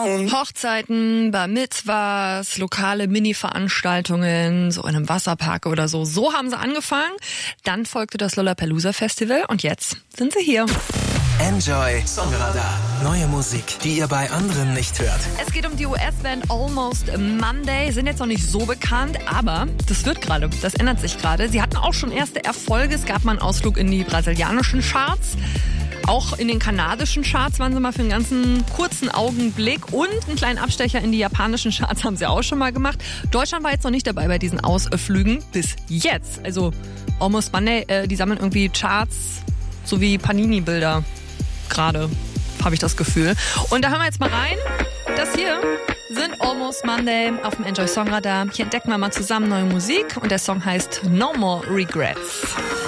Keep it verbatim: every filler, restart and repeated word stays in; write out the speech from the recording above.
Hochzeiten, Bar Mitzvahs, lokale Mini-Veranstaltungen, so in einem Wasserpark oder so. So haben sie angefangen. Dann folgte das Lollapalooza Festival und jetzt sind sie hier. Enjoy Songradar. Neue Musik, die ihr bei anderen nicht hört. Es geht um die U S-Band Almost Monday. Sind jetzt noch nicht so bekannt, aber das wird gerade, das ändert sich gerade. Sie hatten auch schon erste Erfolge. Es gab mal einen Ausflug in die brasilianischen Charts. Auch in den kanadischen Charts waren sie mal für einen ganzen kurzen Augenblick und einen kleinen Abstecher in die japanischen Charts haben sie auch schon mal gemacht. Deutschland war jetzt noch nicht dabei bei diesen Ausflügen bis jetzt. Also Almost Monday, äh, die sammeln irgendwie Charts sowie Panini-Bilder gerade, habe ich das Gefühl. Und da hören wir jetzt mal rein. Das hier sind Almost Monday auf dem Enjoy Songradar. Hier entdecken wir mal zusammen neue Musik und der Song heißt No More Regrets.